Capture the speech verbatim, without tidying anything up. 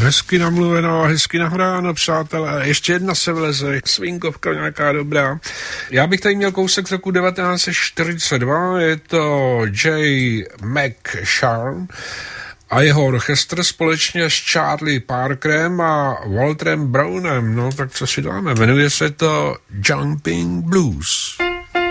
Hezky namluveno, hezky nahráno, přátelé. Ještě jedna se vleze, swingovka nějaká dobrá. Já bych tady měl kousek z roku devatenáct set čtyřicet dva, je to J. McSharn a jeho orchestr společně s Charlie Parkerem a Walterem Brownem. No tak co si dáme? Jmenuje se to Jumping Blues.